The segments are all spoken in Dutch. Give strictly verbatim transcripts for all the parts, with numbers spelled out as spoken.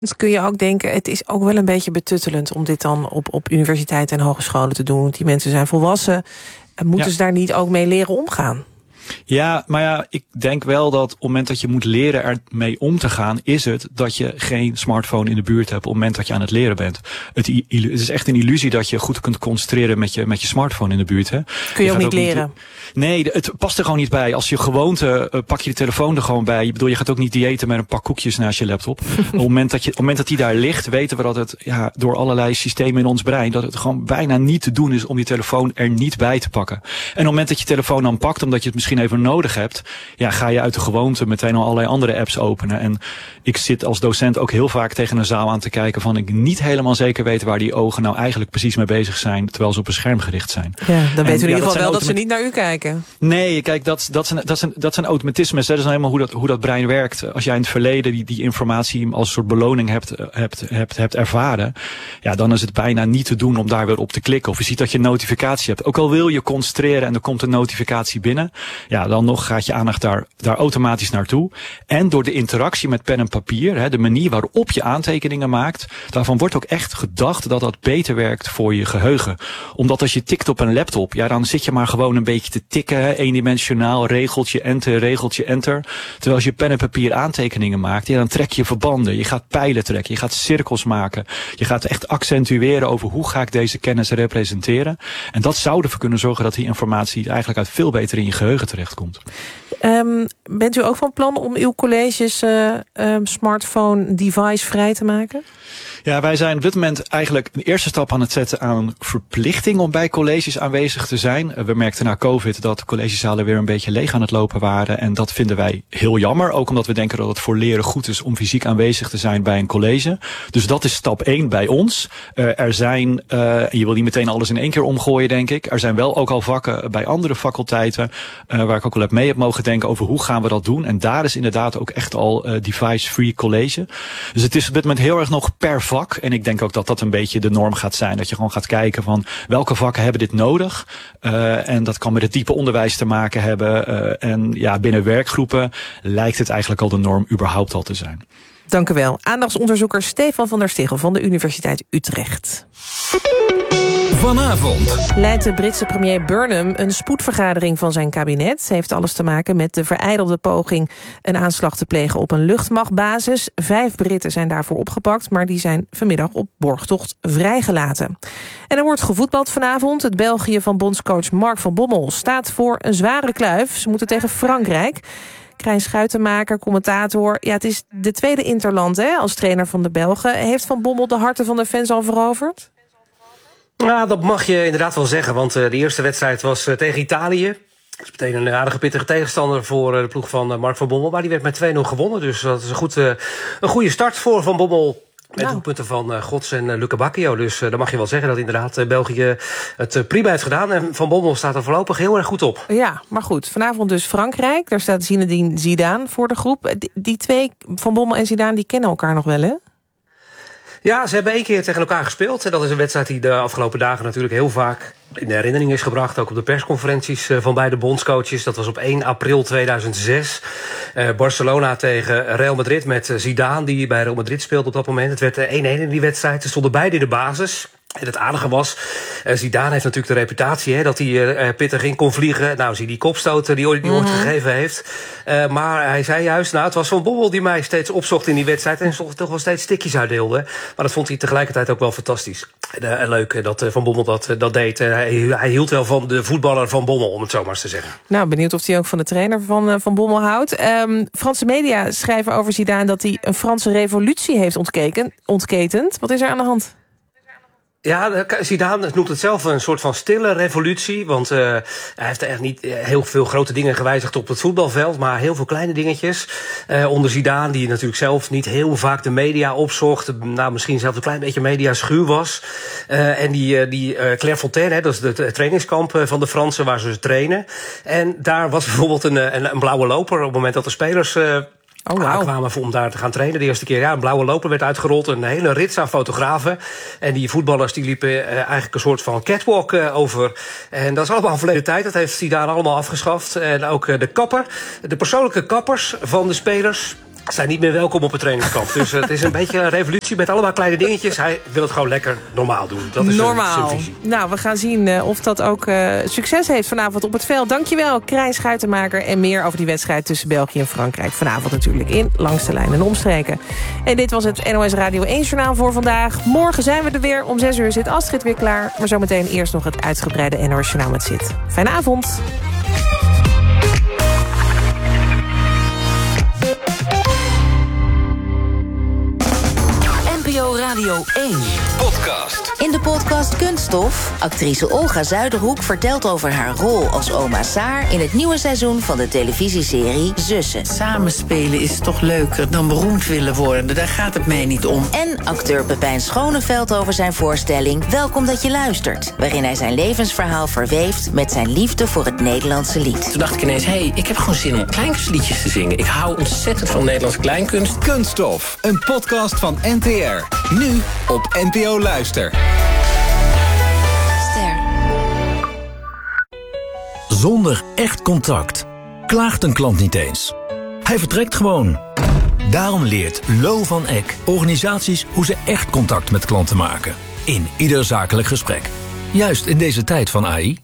Dus kun je ook denken, het is ook wel een beetje betuttelend om dit dan op, op universiteiten en hogescholen te doen. Want die mensen zijn volwassen. Moeten ja. ze daar niet ook mee leren omgaan? Ja, maar ja, ik denk wel dat op het moment dat je moet leren ermee om te gaan, is het dat je geen smartphone in de buurt hebt op het moment dat je aan het leren bent. Het, het is echt een illusie dat je goed kunt concentreren met je, met je smartphone in de buurt. Hè. Kun je, je ook niet ook leren? Niet, nee, het past er gewoon niet bij. Als je gewoonte, uh, pak je de telefoon er gewoon bij. Ik bedoel, je gaat ook niet diëten met een pak koekjes naast je laptop. op, het moment dat je, op het moment dat die daar ligt, weten we dat het ja, door allerlei systemen in ons brein, dat het gewoon bijna niet te doen is om je telefoon er niet bij te pakken. En op het moment dat je telefoon dan pakt, omdat je het misschien even nodig hebt, ja, ga je uit de gewoonte meteen al allerlei andere apps openen. En ik zit als docent ook heel vaak tegen een zaal aan te kijken van ik niet helemaal zeker weet waar die ogen nou eigenlijk precies mee bezig zijn, terwijl ze op een scherm gericht zijn. Ja, dan en, weten we in ja, ieder geval wel dat dat ze niet naar u kijken. Nee, kijk, dat, dat, zijn, dat, zijn, dat zijn automatismes. Dat is nou helemaal hoe dat, hoe dat brein werkt. Als jij in het verleden die, die informatie als een soort beloning hebt, hebt, hebt, hebt ervaren, ja, dan is het bijna niet te doen om daar weer op te klikken. Of je ziet dat je een notificatie hebt. Ook al wil je concentreren en er komt een notificatie binnen, ja, dan nog gaat je aandacht daar, daar automatisch naartoe. En door de interactie met pen en papier, hè, de manier waarop je aantekeningen maakt, daarvan wordt ook echt gedacht dat dat beter werkt voor je geheugen. Omdat als je tikt op een laptop, ja, dan zit je maar gewoon een beetje te tikken, hè, eendimensionaal, regeltje, enter, regeltje, enter. Terwijl als je pen en papier aantekeningen maakt, ja, dan trek je verbanden, je gaat pijlen trekken, je gaat cirkels maken, je gaat echt accentueren over hoe ga ik deze kennis representeren. En dat zou ervoor kunnen zorgen dat die informatie eigenlijk uit veel beter in je geheugen terechtkomt. Um, bent u ook van plan om uw colleges uh, um, smartphone device vrij te maken? Ja, wij zijn op dit moment eigenlijk een eerste stap aan het zetten aan een verplichting om bij colleges aanwezig te zijn. We merkten na COVID dat de collegezalen weer een beetje leeg aan het lopen waren. En dat vinden wij heel jammer. Ook omdat we denken dat het voor leren goed is om fysiek aanwezig te zijn bij een college. Dus dat is stap één bij ons. Uh, er zijn, uh, je wil niet meteen alles in één keer omgooien, denk ik. Er zijn wel ook al vakken bij andere faculteiten, uh, waar ik ook al heb mee heb mogen denken over hoe gaan we dat doen. En daar is inderdaad ook echt al uh, device-free college. Dus het is op dit moment heel erg nog per vak. En ik denk ook dat dat een beetje de norm gaat zijn. Dat je gewoon gaat kijken van welke vakken hebben dit nodig. Uh, en dat kan met het type onderwijs te maken hebben. Uh, en ja, binnen werkgroepen lijkt het eigenlijk al de norm überhaupt al te zijn. Dank u wel. Aandachtsonderzoeker Stefan van der Stegel van de Universiteit Utrecht. Vanavond leidt de Britse premier Burnham een spoedvergadering van zijn kabinet. Ze heeft alles te maken met de verijdelde poging een aanslag te plegen op een luchtmachtbasis. Vijf Britten zijn daarvoor opgepakt, maar die zijn vanmiddag op borgtocht vrijgelaten. En er wordt gevoetbald vanavond. Het België van bondscoach Mark van Bommel staat voor een zware kluif. Ze moeten tegen Frankrijk. Krijn Schuitenmaker, commentator. Ja, het is de tweede interland hè, als trainer van de Belgen. Heeft Van Bommel de harten van de fans al veroverd? Ja, dat mag je inderdaad wel zeggen, want uh, de eerste wedstrijd was uh, tegen Italië. Dat is meteen een aardige pittige tegenstander voor uh, de ploeg van uh, Mark van Bommel. Maar die werd met twee nul gewonnen, dus dat is een, goed, uh, een goede start voor Van Bommel. Met nou. doelpunten van uh, Gods en uh, Luca Bacchio. Dus uh, dan mag je wel zeggen dat inderdaad uh, België het uh, prima heeft gedaan. En Van Bommel staat er voorlopig heel erg goed op. Ja, maar goed. Vanavond dus Frankrijk. Daar staat Zinedine Zidane voor de groep. Die, die twee, Van Bommel en Zidane, die kennen elkaar nog wel, hè? Ja, ze hebben één keer tegen elkaar gespeeld. En dat is een wedstrijd die de afgelopen dagen natuurlijk heel vaak in de herinnering is gebracht. Ook op de persconferenties van beide bondscoaches. Dat was op één april tweeduizend zes. Uh, Barcelona tegen Real Madrid met Zidane, die bij Real Madrid speelde op dat moment. Het werd één één in die wedstrijd. Ze stonden beide in de basis. En het aardige was, uh, Zidane heeft natuurlijk de reputatie hè, dat hij uh, pittig in kon vliegen. Nou, zie die kopstoten die hij mm-hmm. ooit gegeven heeft. Uh, maar hij zei juist, nou, het was Van Bommel die mij steeds opzocht in die wedstrijd en toch wel steeds stikjes uitdeelde. Maar dat vond hij tegelijkertijd ook wel fantastisch. En, uh, leuk dat uh, Van Bommel dat, uh, dat deed. Uh, hij, hij hield wel van de voetballer Van Bommel, om het zo maar eens te zeggen. Nou, benieuwd of hij ook van de trainer van, uh, van Bommel houdt. Um, Franse media schrijven over Zidane dat hij een Franse revolutie heeft ontkeken, ontketend. Wat is er aan de hand? Ja, Zidane noemt het zelf een soort van stille revolutie. Want uh, hij heeft echt niet heel veel grote dingen gewijzigd op het voetbalveld. Maar heel veel kleine dingetjes. Uh, onder Zidane, die natuurlijk zelf niet heel vaak de media opzocht. Nou, misschien zelfs een klein beetje mediaschuw was. Uh, en die, die uh, Clairefontaine, hè, dat is het trainingskamp van de Fransen waar ze trainen. En daar was bijvoorbeeld een, een, een blauwe loper op het moment dat de spelers... Uh, Oh, wow. Aankwamen om daar te gaan trainen. De eerste keer, ja, een blauwe loper werd uitgerold. Een hele rits aan fotografen. En die voetballers die liepen uh, eigenlijk een soort van catwalk uh, over. En dat is allemaal verleden tijd. Dat heeft Zidane allemaal afgeschaft. En ook uh, de kapper. De persoonlijke kappers van de spelers. zijn niet meer welkom op het trainingskamp. Dus het is een beetje een revolutie met allemaal kleine dingetjes. Hij wil het gewoon lekker normaal doen. Dat is normaal. zijn visie. Nou, we gaan zien uh, of dat ook uh, succes heeft vanavond op het veld. Dankjewel, Krijn Schuitenmaker. En meer over die wedstrijd tussen België en Frankrijk. Vanavond natuurlijk in Langs de Lijn en Omstreken. En dit was het N O S Radio één Journaal voor vandaag. Morgen zijn we er weer. Om zes uur zit Astrid weer klaar. Maar zometeen eerst nog het uitgebreide N O S Journaal met Sid. Fijne avond. N P O Radio één. Podcast. In de podcast Kunststof, actrice Olga Zuiderhoek vertelt over haar rol als oma Saar in het nieuwe seizoen van de televisieserie Zussen. Samenspelen is toch leuker dan beroemd willen worden. Daar gaat het mij niet om. En acteur Pepijn Schoneveld over zijn voorstelling Welkom dat je luistert, waarin hij zijn levensverhaal verweeft met zijn liefde voor het Nederlandse lied. Toen dacht ik ineens, hé, hey, ik heb gewoon zin om kleinkunstliedjes te zingen. Ik hou ontzettend van Nederlandse kleinkunst. Kunststof, een podcast van N T R. Nu op N P O Luister. Ster. Zonder echt contact klaagt een klant niet eens. Hij vertrekt gewoon. Daarom leert Lo van Eck organisaties hoe ze echt contact met klanten maken. In ieder zakelijk gesprek. Juist in deze tijd van A I.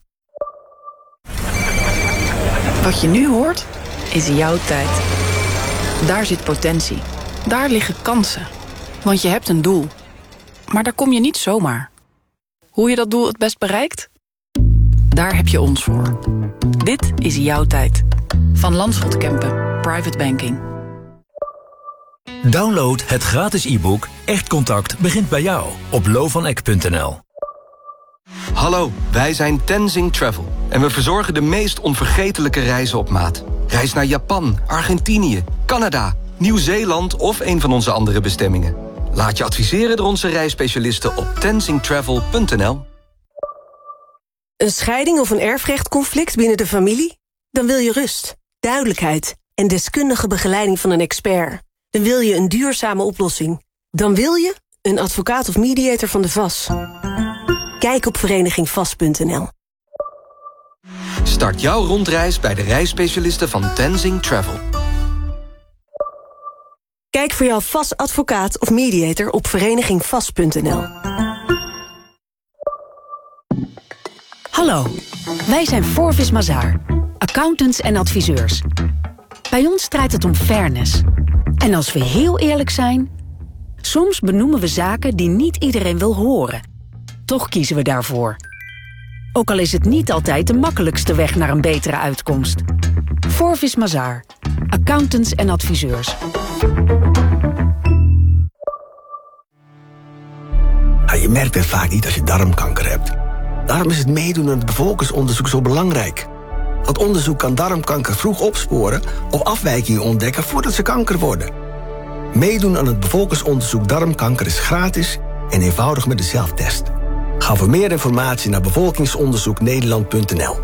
Wat je nu hoort, is jouw tijd. Daar zit potentie. Daar liggen kansen. Want je hebt een doel. Maar daar kom je niet zomaar. Hoe je dat doel het best bereikt? Daar heb je ons voor. Dit is jouw tijd. Van Landschot Kempen, Private Banking. Download het gratis e-book Echt Contact begint bij jou op lo van eck punt n l. Hallo, wij zijn Tenzing Travel. En we verzorgen de meest onvergetelijke reizen op maat. Reis naar Japan, Argentinië, Canada, Nieuw-Zeeland of een van onze andere bestemmingen. Laat je adviseren door onze reisspecialisten op tenzing travel punt n l. Een scheiding of een erfrechtconflict binnen de familie? Dan wil je rust, duidelijkheid en deskundige begeleiding van een expert. Dan wil je een duurzame oplossing. Dan wil je een advocaat of mediator van de V A S. Kijk op vereniging vast punt n l. Start jouw rondreis bij de reisspecialisten van Tenzing Travel. Kijk voor jouw V A S-advocaat of mediator op vereniging vast punt n l. Hallo, wij zijn Forvis Mazars, accountants en adviseurs. Bij ons draait het om fairness. En als we heel eerlijk zijn, soms benoemen we zaken die niet iedereen wil horen. Toch kiezen we daarvoor. Ook al is het niet altijd de makkelijkste weg naar een betere uitkomst. Forvis Mazars, accountants en adviseurs. Ja, je merkt het vaak niet als je darmkanker hebt. Daarom is het meedoen aan het bevolkingsonderzoek zo belangrijk. Dat onderzoek kan darmkanker vroeg opsporen of afwijkingen ontdekken voordat ze kanker worden. Meedoen aan het bevolkingsonderzoek darmkanker is gratis en eenvoudig met de zelftest. Ga voor meer informatie naar bevolkingsonderzoek nederland punt n l.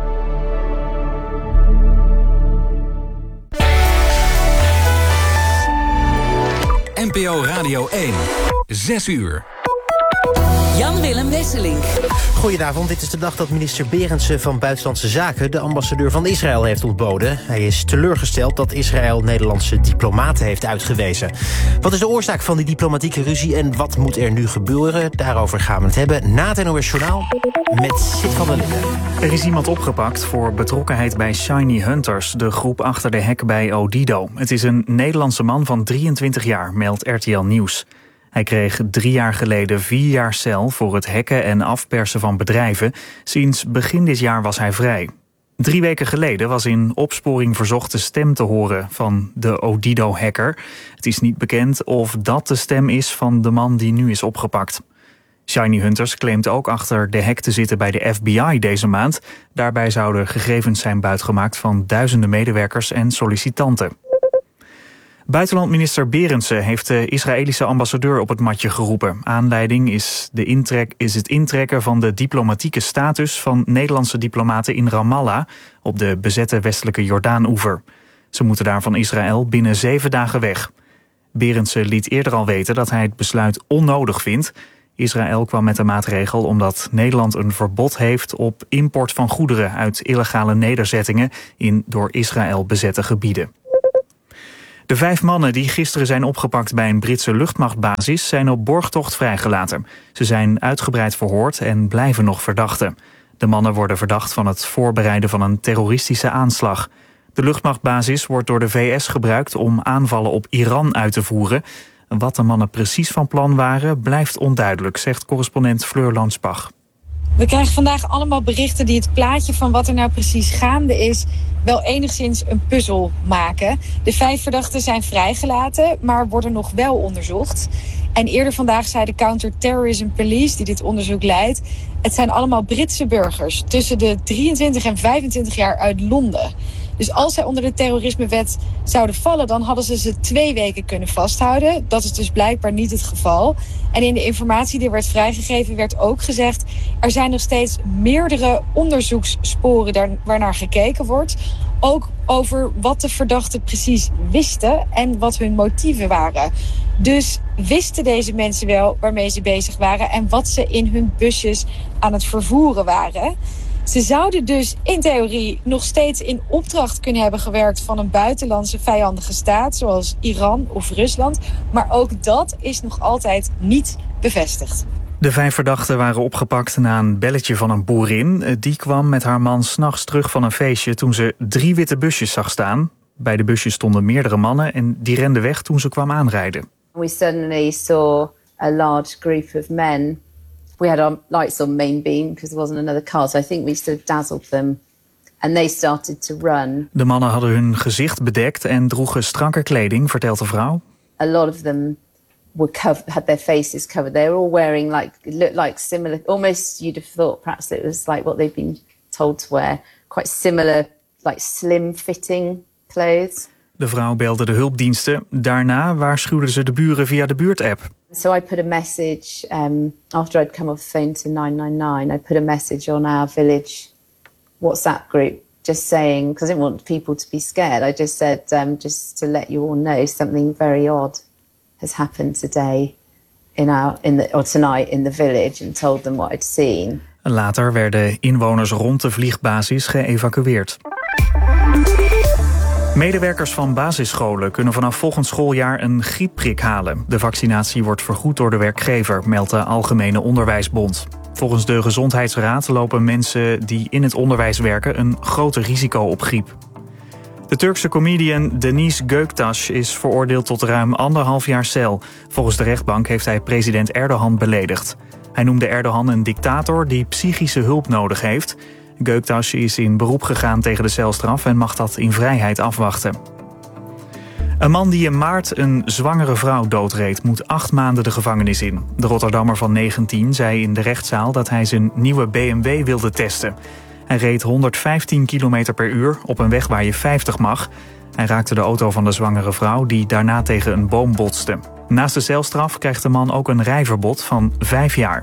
N P O Radio één. Zes uur. Jan-Willem Wesselink. Goedenavond, dit is de dag dat minister Berendsen van Buitenlandse Zaken de ambassadeur van Israël heeft ontboden. Hij is teleurgesteld dat Israël Nederlandse diplomaten heeft uitgewezen. Wat is de oorzaak van die diplomatieke ruzie en wat moet er nu gebeuren? Daarover gaan we het hebben na het N O S Journaal met Sid van der Linden. Er is iemand opgepakt voor betrokkenheid bij Shiny Hunters, de groep achter de hack bij Odido. Het is een Nederlandse man van drieëntwintig jaar, meldt R T L Nieuws. Hij kreeg drie jaar geleden vier jaar cel voor het hacken en afpersen van bedrijven. Sinds begin dit jaar was hij vrij. Drie weken geleden was in opsporing verzocht de stem te horen van de Odido-hacker. Het is niet bekend of dat de stem is van de man die nu is opgepakt. Shiny Hunters claimt ook achter de hack te zitten bij de F B I deze maand. Daarbij zouden gegevens zijn buitgemaakt van duizenden medewerkers en sollicitanten. Buitenlandminister Berendsen heeft de Israëlische ambassadeur op het matje geroepen. Aanleiding is, de intrek, is het intrekken van de diplomatieke status van Nederlandse diplomaten in Ramallah op de bezette westelijke Jordaan-oever. Ze moeten daar van Israël binnen zeven dagen weg. Berendsen liet eerder al weten dat hij het besluit onnodig vindt. Israël kwam met de maatregel omdat Nederland een verbod heeft op import van goederen uit illegale nederzettingen in door Israël bezette gebieden. De vijf mannen die gisteren zijn opgepakt bij een Britse luchtmachtbasis zijn op borgtocht vrijgelaten. Ze zijn uitgebreid verhoord en blijven nog verdachten. De mannen worden verdacht van het voorbereiden van een terroristische aanslag. De luchtmachtbasis wordt door de V S gebruikt om aanvallen op Iran uit te voeren. Wat de mannen precies van plan waren, blijft onduidelijk, zegt correspondent Fleur Lanspach. We krijgen vandaag allemaal berichten die het plaatje van wat er nou precies gaande is wel enigszins een puzzel maken. De vijf verdachten zijn vrijgelaten, maar worden nog wel onderzocht. En eerder vandaag zei de Counter-Terrorism Police, die dit onderzoek leidt, het zijn allemaal Britse burgers tussen de drieëntwintig en vijfentwintig jaar uit Londen. Dus als zij onder de terrorismewet zouden vallen, dan hadden ze ze twee weken kunnen vasthouden. Dat is dus blijkbaar niet het geval. En in de informatie die werd vrijgegeven werd ook gezegd, er zijn nog steeds meerdere onderzoekssporen daar, waarnaar gekeken wordt. Ook over wat de verdachten precies wisten en wat hun motieven waren. Dus wisten deze mensen wel waarmee ze bezig waren en wat ze in hun busjes aan het vervoeren waren. Ze zouden dus in theorie nog steeds in opdracht kunnen hebben gewerkt van een buitenlandse vijandige staat, zoals Iran of Rusland. Maar ook dat is nog altijd niet bevestigd. De vijf verdachten waren opgepakt na een belletje van een boerin. Die kwam met haar man 's nachts terug van een feestje toen ze drie witte busjes zag staan. Bij de busjes stonden meerdere mannen en die renden weg toen ze kwam aanrijden. We suddenly saw a large group of men. We had our lights on main beam because there wasn't another car. So I think we sort of dazzled them and they started to run. De mannen hadden hun gezicht bedekt en droegen strakke kleding, vertelt de vrouw. A lot of them were covered, had their faces covered. They were all wearing like, it looked like similar, almost you'd have thought perhaps it was like what they've been told to wear. Quite similar, like slim fitting clothes. De vrouw belde de hulpdiensten. Daarna waarschuwden ze de buren via de buurtapp. So I put a message, um, after I'd come off the phone to nine nine nine, I put a message on our village WhatsApp group, just saying, because I didn't want people to be scared, I just said, um, just to let you all know, something very odd has happened today in our, in the, or tonight in the village, and told them what I'd seen. Later werden inwoners rond de vliegbasis geëvacueerd. Medewerkers van basisscholen kunnen vanaf volgend schooljaar een griepprik halen. De vaccinatie wordt vergoed door de werkgever, meldt de Algemene Onderwijsbond. Volgens de Gezondheidsraad lopen mensen die in het onderwijs werken een groter risico op griep. De Turkse comedian Deniz Göktaş is veroordeeld tot ruim anderhalf jaar cel. Volgens de rechtbank heeft hij president Erdogan beledigd. Hij noemde Erdogan een dictator die psychische hulp nodig heeft. Göktaş is in beroep gegaan tegen de celstraf en mag dat in vrijheid afwachten. Een man die in maart een zwangere vrouw doodreed moet acht maanden de gevangenis in. De Rotterdammer van negentien zei in de rechtszaal dat hij zijn nieuwe B M W wilde testen. Hij reed honderdvijftien kilometer per uur op een weg waar je vijftig mag. Hij raakte de auto van de zwangere vrouw die daarna tegen een boom botste. Naast de celstraf krijgt de man ook een rijverbod van vijf jaar.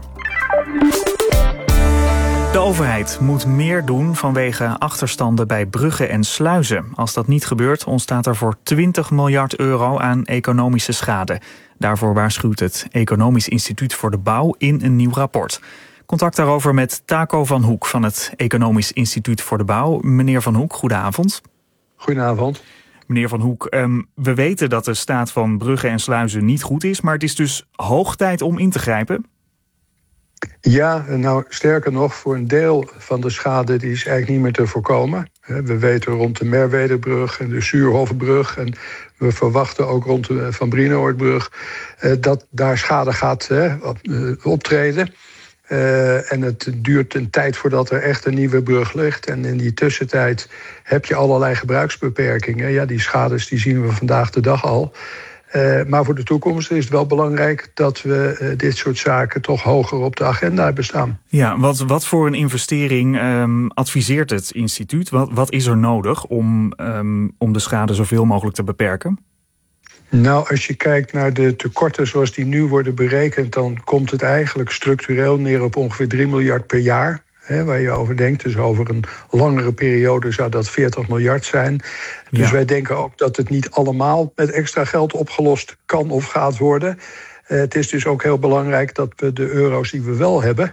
De overheid moet meer doen vanwege achterstanden bij bruggen en sluizen. Als dat niet gebeurt, ontstaat er voor twintig miljard euro aan economische schade. Daarvoor waarschuwt het Economisch Instituut voor de Bouw in een nieuw rapport. Contact daarover met Taco van Hoek van het Economisch Instituut voor de Bouw. Meneer Van Hoek, goedenavond. Goedenavond. Meneer Van Hoek, um, we weten dat de staat van bruggen en sluizen niet goed is, maar het is dus hoog tijd om in te grijpen. Ja, nou sterker nog, voor een deel van de schade die is eigenlijk niet meer te voorkomen. We weten rond de Merwedebrug en de Suurhofbrug en we verwachten ook rond de Van Brienoordbrug dat daar schade gaat optreden. Uh, en het duurt een tijd voordat er echt een nieuwe brug ligt. En in die tussentijd heb je allerlei gebruiksbeperkingen. Ja, die schades die zien we vandaag de dag al. Uh, maar voor de toekomst is het wel belangrijk dat we uh, dit soort zaken toch hoger op de agenda hebben staan. Ja, wat, wat voor een investering um, adviseert het instituut? Wat, wat is er nodig om, um, om de schade zoveel mogelijk te beperken? Nou, als je kijkt naar de tekorten zoals die nu worden berekend, dan komt het eigenlijk structureel neer op ongeveer drie miljard per jaar. Hè, waar je over denkt. Dus over een langere periode zou dat veertig miljard zijn. Dus ja. Wij denken ook dat het niet allemaal met extra geld opgelost kan of gaat worden. Uh, het is dus ook heel belangrijk dat we de euro's die we wel hebben,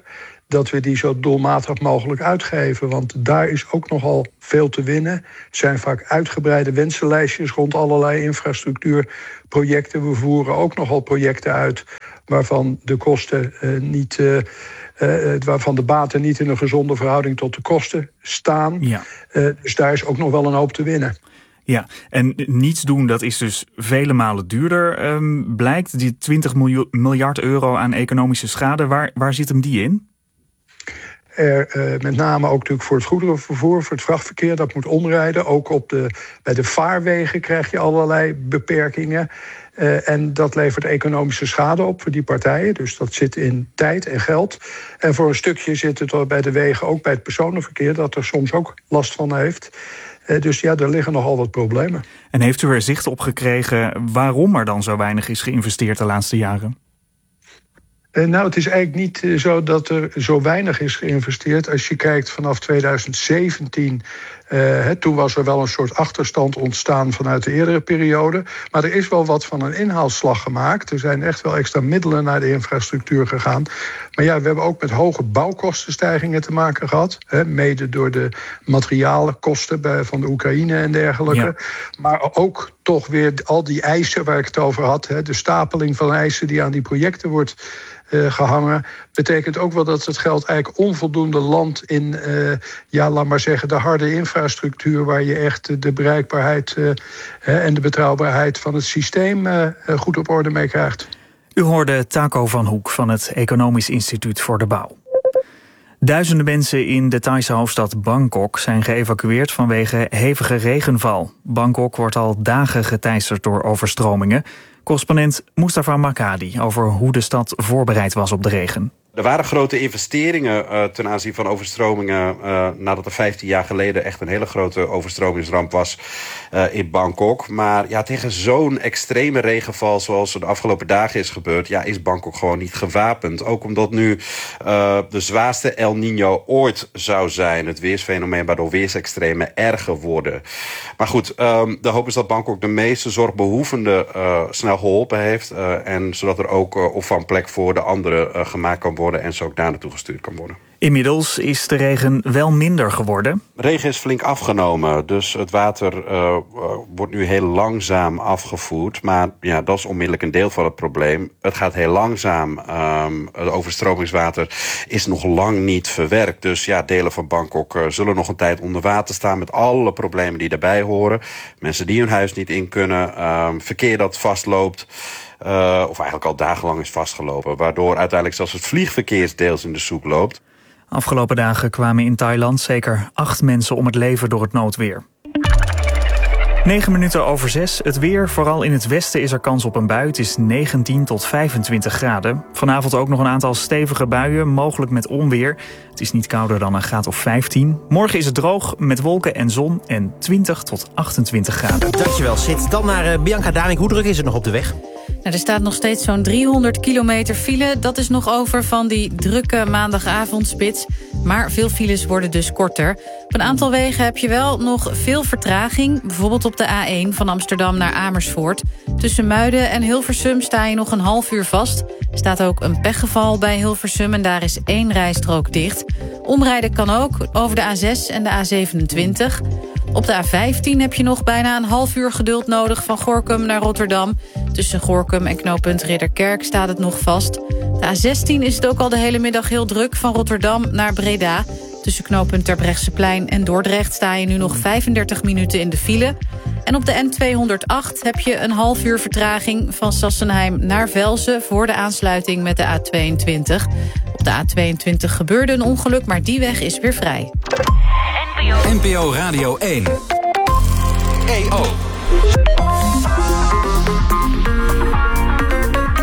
dat we die zo doelmatig mogelijk uitgeven. Want daar is ook nogal veel te winnen. Er zijn vaak uitgebreide wensenlijstjes rond allerlei infrastructuurprojecten. We voeren ook nogal projecten uit waarvan de kosten uh, niet... Uh, Uh, waarvan de baten niet in een gezonde verhouding tot de kosten staan. Ja. Uh, dus daar is ook nog wel een hoop te winnen. Ja, en niets doen, dat is dus vele malen duurder, um, blijkt. Die twintig miljard euro aan economische schade, waar, waar zit hem die in? Er, uh, met name ook natuurlijk voor het goederenvervoer, voor het vrachtverkeer, dat moet omrijden. Ook op de, bij de vaarwegen krijg je allerlei beperkingen. Uh, en dat levert economische schade op voor die partijen. Dus dat zit in tijd en geld. En voor een stukje zit het bij de wegen, ook bij het personenverkeer, dat er soms ook last van heeft. Uh, dus ja, er liggen nogal wat problemen. En heeft u er zicht op gekregen waarom er dan zo weinig is geïnvesteerd de laatste jaren? Uh, nou, het is eigenlijk niet uh, zo dat er zo weinig is geïnvesteerd. Als je kijkt vanaf tweeduizend zeventien... Uh, he, toen was er wel een soort achterstand ontstaan vanuit de eerdere periode. Maar er is wel wat van een inhaalslag gemaakt. Er zijn echt wel extra middelen naar de infrastructuur gegaan. Maar ja, we hebben ook met hoge bouwkostenstijgingen te maken gehad. He, mede door de materialenkosten bij, van de Oekraïne en dergelijke. Ja. Maar ook toch weer al die eisen waar ik het over had. He, de stapeling van eisen die aan die projecten wordt Uh, gehangen, betekent ook wel dat het geld eigenlijk onvoldoende landt in, uh, ja, laat maar zeggen, de harde infrastructuur, waar je echt uh, de bereikbaarheid uh, uh, en de betrouwbaarheid van het systeem uh, uh, goed op orde mee krijgt. U hoorde Taco van Hoek van het Economisch Instituut voor de Bouw. Duizenden mensen in de Thaise hoofdstad Bangkok zijn geëvacueerd vanwege hevige regenval. Bangkok wordt al dagen geteisterd door overstromingen. Correspondent Mustafa Makadi over hoe de stad voorbereid was op de regen. Er waren grote investeringen uh, ten aanzien van overstromingen Uh, nadat er vijftien jaar geleden echt een hele grote overstromingsramp was uh, in Bangkok. Maar ja, tegen zo'n extreme regenval zoals er de afgelopen dagen is gebeurd, ja, is Bangkok gewoon niet gewapend. Ook omdat nu uh, de zwaarste El Niño ooit zou zijn. Het weersfenomeen waardoor weersextremen erger worden. Maar goed, um, de hoop is dat Bangkok de meeste zorgbehoevenden uh, snel geholpen heeft. Uh, en zodat er ook uh, opvangplek voor de anderen uh, gemaakt kan worden en zo ook daar naartoe gestuurd kan worden. Inmiddels is de regen wel minder geworden. Regen is flink afgenomen, dus het water uh, wordt nu heel langzaam afgevoerd. Maar ja, dat is onmiddellijk een deel van het probleem. Het gaat heel langzaam. Um, het overstromingswater is nog lang niet verwerkt. Dus ja, delen van Bangkok uh, zullen nog een tijd onder water staan met alle problemen die daarbij horen. Mensen die hun huis niet in kunnen, um, verkeer dat vastloopt. Uh, of eigenlijk al dagenlang is vastgelopen, waardoor uiteindelijk zelfs het vliegverkeer deels in de soep loopt. Afgelopen dagen kwamen in Thailand zeker acht mensen om het leven door het noodweer. Negen minuten over zes. Het weer, vooral in het westen is er kans op een bui. Het is negentien tot vijfentwintig graden. Vanavond ook nog een aantal stevige buien, mogelijk met onweer. Het is niet kouder dan een graad of vijftien. Morgen is het droog met wolken en zon en twintig tot achtentwintig graden. Dankjewel, Sid. Dan naar uh, Bianca Damink. Hoe druk is het nog op de weg? Nou, er staat nog steeds zo'n driehonderd kilometer file. Dat is nog over van die drukke maandagavondspits. Maar veel files worden dus korter. Op een aantal wegen heb je wel nog veel vertraging. Bijvoorbeeld op de A één van Amsterdam naar Amersfoort. Tussen Muiden en Hilversum sta je nog een half uur vast. Er staat ook een pechgeval bij Hilversum en daar is één rijstrook dicht. Omrijden kan ook over de A zes en de A zevenentwintig. Op de A vijftien heb je nog bijna een half uur geduld nodig van Gorinchem naar Rotterdam. Tussen Gorinchem en knooppunt Ridderkerk staat het nog vast. De A zestien is het ook al de hele middag heel druk van Rotterdam naar Breda. Tussen knooppunt Terbrechtseplein en Dordrecht sta je nu nog vijfendertig minuten in de file. En op de N tweehonderdacht heb je een half uur vertraging van Sassenheim naar Velzen voor de aansluiting met de A tweeëntwintig. Op de A tweeëntwintig gebeurde een ongeluk, maar die weg is weer vrij. N P O Radio één. E O.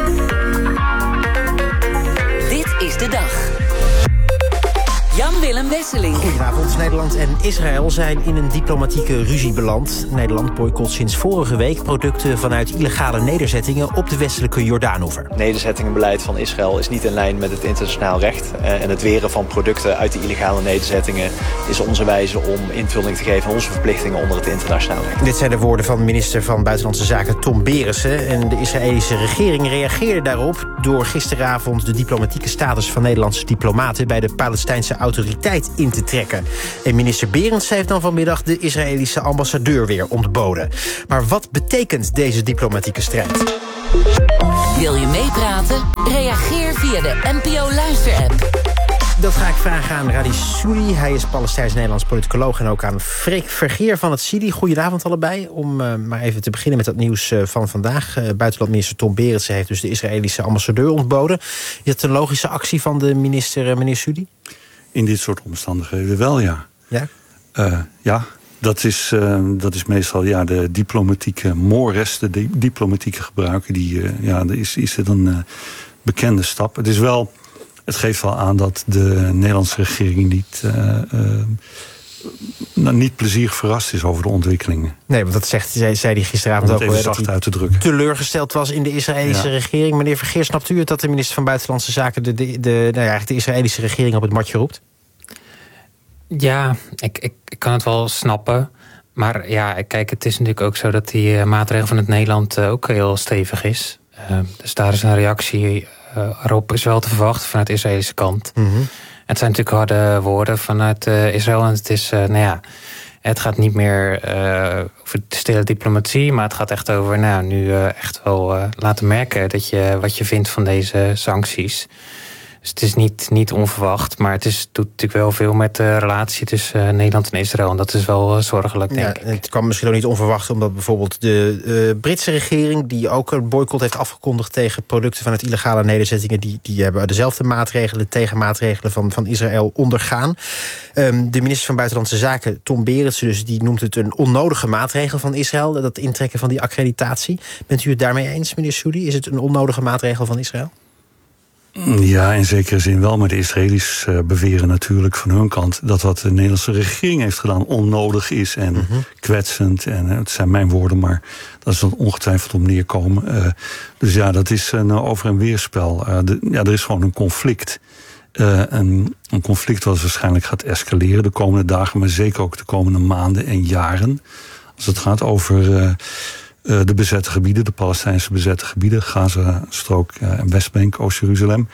Dit is de dag. Jan Willem Wesseling. Goedenavond. Nederland en Israël zijn in een diplomatieke ruzie beland. Nederland boycott sinds vorige week producten vanuit illegale nederzettingen op de westelijke Jordaanoever. Het nederzettingenbeleid van Israël is niet in lijn met het internationaal recht. En het weren van producten uit de illegale nederzettingen is onze wijze om invulling te geven aan onze verplichtingen onder het internationaal recht. Dit zijn de woorden van minister van Buitenlandse Zaken Tom Berendsen. En de Israëlische regering reageerde daarop door gisteravond de diplomatieke status van Nederlandse diplomaten bij de Palestijnse autoriteit in te trekken. En minister Berendsen heeft dan vanmiddag de Israëlische ambassadeur weer ontboden. Maar wat betekent deze diplomatieke strijd? Wil je meepraten? Reageer via de N P O-luister-app. Dat ga ik vragen aan Radi Soudi. Hij is Palestijns-Nederlands politicoloog. En ook aan Freek Vergeer van het C I D I. Goedenavond allebei. Om uh, maar even te beginnen met dat nieuws uh, van vandaag. Uh, buitenlandminister Tom Berendsen heeft dus de Israëlische ambassadeur ontboden. Is dat een logische actie van de minister, uh, meneer Soudi? In dit soort omstandigheden wel, ja. Ja? Uh, ja, dat is, uh, dat is meestal ja, de diplomatieke mores, de di- diplomatieke gebruiken. Die, uh, ja, dat is, is het een uh, bekende stap. Het is wel... Het geeft wel aan dat de Nederlandse regering niet, uh, uh, nou, niet plezierig verrast is over de ontwikkelingen. Nee, want dat zegt, zei, zei hij gisteravond ook even zacht uit te drukken. Teleurgesteld was in de Israëlische ja. regering. Meneer Vergeer, snapt u het dat de minister van Buitenlandse Zaken de, de, de, nou ja, eigenlijk de Israëlische regering op het matje roept? Ja, ik, ik, ik kan het wel snappen. Maar ja, kijk, het is natuurlijk ook zo dat die uh, maatregel van het Nederland uh, ook heel stevig is. Uh, dus daar is een reactie uh, erop is wel te verwachten vanuit de Israëlische kant. Mm-hmm. Het zijn natuurlijk harde woorden vanuit uh, Israël. En het is, uh, nou ja, het gaat niet meer uh, over de stille diplomatie, maar het gaat echt over, nou, nu uh, echt wel uh, laten merken dat je wat je vindt van deze sancties. Dus het is niet, niet onverwacht, maar het is, doet natuurlijk wel veel met de relatie tussen uh, Nederland en Israël. En dat is wel uh, zorgelijk, denk ja, ik. Het kwam misschien ook niet onverwacht, omdat bijvoorbeeld de uh, Britse regering, die ook een boycott heeft afgekondigd tegen producten vanuit illegale nederzettingen, die, die hebben dezelfde maatregelen, tegenmaatregelen van, van Israël ondergaan. Um, de minister van Buitenlandse Zaken, Tom Berendsen, dus, die noemt het een onnodige maatregel van Israël, dat intrekken van die accreditatie. Bent u het daarmee eens, meneer Soudi? Is het een onnodige maatregel van Israël? Ja, in zekere zin wel. Maar de Israëli's uh, beweren natuurlijk van hun kant dat wat de Nederlandse regering heeft gedaan onnodig is en mm-hmm. kwetsend. En uh, het zijn mijn woorden, maar dat is dan ongetwijfeld om neerkomen. Uh, dus ja, dat is een uh, over- en weerspel. Uh, de, ja, er is gewoon een conflict. Uh, een, een conflict wat waarschijnlijk gaat escaleren de komende dagen, maar zeker ook de komende maanden en jaren. Als het gaat over Uh, Uh, de bezette gebieden, de Palestijnse bezette gebieden, Gaza-strook uh, en Westbank, Oost-Jeruzalem.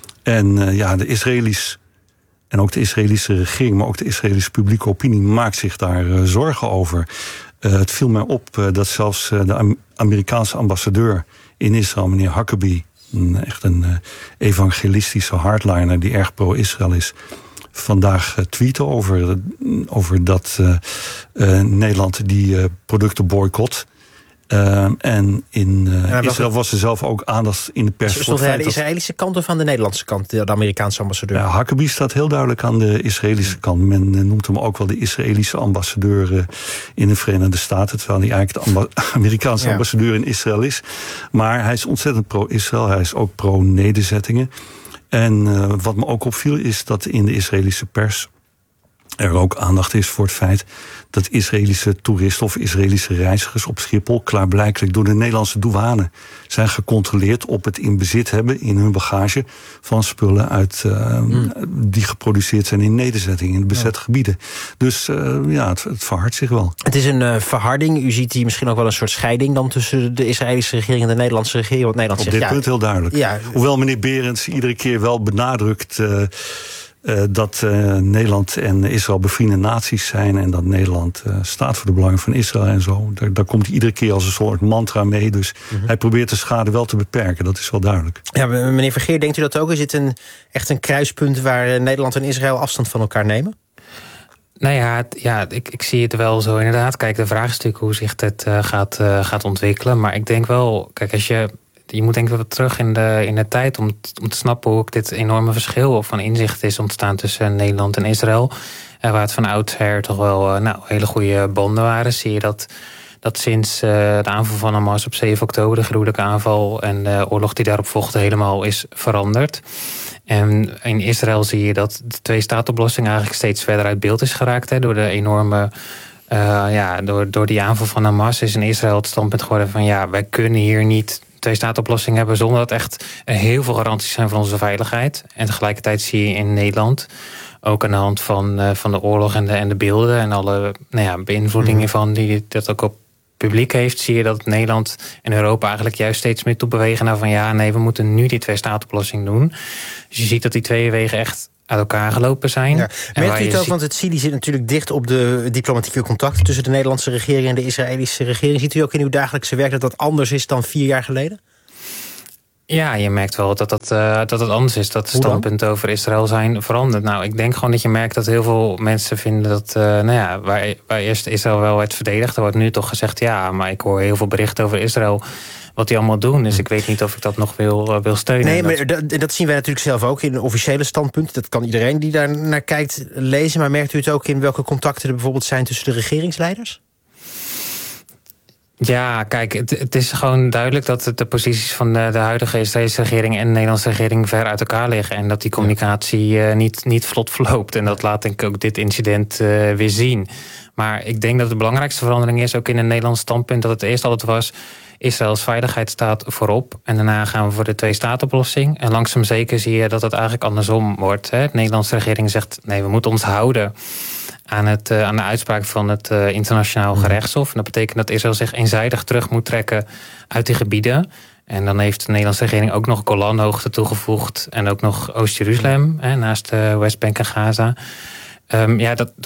En uh, ja, de Israëli's en ook de Israëlische regering, maar ook de Israëlische publieke opinie maakt zich daar uh, zorgen over. Uh, het viel mij op uh, dat zelfs uh, de Am- Amerikaanse ambassadeur in Israël, meneer Huckabee, een, echt een uh, evangelistische hardliner die erg pro-Israël is, vandaag uh, tweeten over, uh, over dat uh, uh, Nederland die uh, producten boycott. Uh, en in uh, ja, Israël was er zelf ook aandacht in de pers. Stond hij aan de Israëlische kant of aan de Nederlandse kant, de Amerikaanse ambassadeur? Ja, Huckabee staat heel duidelijk aan de Israëlische kant. Men uh, noemt hem ook wel de Israëlische ambassadeur uh, in de Verenigde Staten, terwijl hij eigenlijk de amba- Amerikaanse ja. ambassadeur in Israël is. Maar hij is ontzettend pro-Israël, hij is ook pro-nederzettingen. En uh, wat me ook opviel is dat in de Israëlische pers er ook aandacht is voor het feit dat Israëlische toeristen of Israëlische reizigers op Schiphol klaarblijkelijk door de Nederlandse douane zijn gecontroleerd op het in bezit hebben in hun bagage van spullen uit uh, hmm. die geproduceerd zijn in nederzettingen, in de bezette ja. gebieden. Dus uh, ja, het, het verhardt zich wel. Het is een uh, verharding. U ziet hier misschien ook wel een soort scheiding dan tussen de Israëlische regering en de Nederlandse regering. Want Nederland op zegt, dit ja, punt heel duidelijk. Ja, Hoewel meneer Berends iedere keer wel benadrukt Uh, Uh, dat uh, Nederland en Israël bevriende naties zijn en dat Nederland uh, staat voor de belangen van Israël en zo. Daar, daar komt hij iedere keer als een soort mantra mee. Dus mm-hmm. hij probeert de schade wel te beperken, dat is wel duidelijk. Ja, meneer Vergeer, denkt u dat ook? Is dit een, echt een kruispunt waar Nederland en Israël afstand van elkaar nemen? Nou ja, het, ja ik, ik zie het wel zo inderdaad. Kijk, de vraag is natuurlijk hoe zich dit uh, gaat, uh, gaat ontwikkelen. Maar ik denk wel, kijk, als je Je moet denk ik wel terug in de, in de tijd om, om te snappen hoe ook dit enorme verschil van inzicht is ontstaan tussen Nederland en Israël. En waar het van oudsher toch wel uh, nou, hele goede banden waren, zie je dat dat sinds uh, de aanval van Hamas op zeven oktober... de gruwelijke aanval en de oorlog die daarop volgde helemaal is veranderd. En in Israël zie je dat de twee-staat-oplossing eigenlijk steeds verder uit beeld is geraakt. Hè, door de enorme... Uh, ja, door, door die aanval van Hamas is in Israël het standpunt geworden van... ja, wij kunnen hier niet twee-staat-oplossing hebben... zonder dat echt er heel veel garanties zijn voor onze veiligheid. En tegelijkertijd zie je in Nederland... ook aan de hand van, uh, van de oorlog en de, en de beelden... en alle nou ja, beïnvloedingen van die dat ook op publiek heeft... zie je dat Nederland en Europa eigenlijk juist steeds meer toe bewegen... naar van ja, nee, we moeten nu die twee-staat-oplossing doen. Dus je ziet dat die twee wegen echt uit elkaar gelopen zijn. Ja. Merkt u het ook, want het Sidi zit natuurlijk dicht op de diplomatieke contacten... tussen de Nederlandse regering en de Israëlische regering. Ziet u ook in uw dagelijkse werk dat dat anders is dan vier jaar geleden? Ja, je merkt wel dat dat, uh, dat het anders is. Dat de standpunten over Israël zijn veranderd. Nou, ik denk gewoon dat je merkt dat heel veel mensen vinden dat... Uh, nou ja, waar, waar eerst Israël wel werd verdedigd... er wordt nu toch gezegd, ja, maar ik hoor heel veel berichten over Israël... wat die allemaal doen. Dus ik weet niet of ik dat nog wil, uh, wil steunen. Nee, maar dat, dat zien wij natuurlijk zelf ook in een officiële standpunt. Dat kan iedereen die daar naar kijkt lezen. Maar merkt u het ook in welke contacten er bijvoorbeeld zijn tussen de regeringsleiders? Ja, kijk, het, het is gewoon duidelijk dat de posities van de, de huidige Israëlische regering en de Nederlandse regering ver uit elkaar liggen. En dat die communicatie uh, niet, niet vlot verloopt. En dat laat denk ik ook dit incident uh, weer zien. Maar ik denk dat de belangrijkste verandering is, ook in het Nederlands standpunt, dat het eerst altijd was: Israëls veiligheid staat voorop. En daarna gaan we voor de twee-staat-oplossing. En langzaam zeker zie je dat het eigenlijk andersom wordt. Hè. De Nederlandse regering zegt, nee, we moeten ons houden aan, het, uh, aan de uitspraak van het uh, internationaal gerechtshof. En dat betekent dat Israël zich eenzijdig terug moet trekken uit die gebieden. En dan heeft de Nederlandse regering ook nog Golanhoogte toegevoegd. En ook nog Oost-Jeruzalem, hè, naast de Westbank en Gaza. Um, ja, dat